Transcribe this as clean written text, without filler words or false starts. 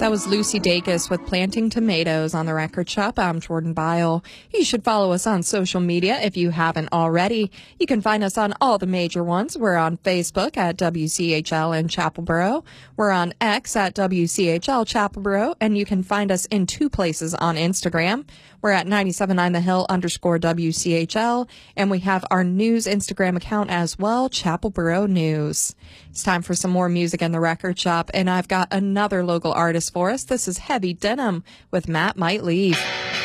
That was Lucy Dacus with Planting Tomatoes on the Record Shop. I'm Jordan Bile. You should follow us on social media if you haven't already. You can find us on all the major ones. We're on Facebook at WCHL in Chapelboro. We're on X at WCHL Chapelboro. And you can find us in two places on Instagram. We're at 97.9 The Hill _WCHL. And we have our news Instagram account as well, Chapelboro News. It's time for some more music in the Record Shop. And I've got another local artist for us. This is Heavy Denim with Matt Might Leave.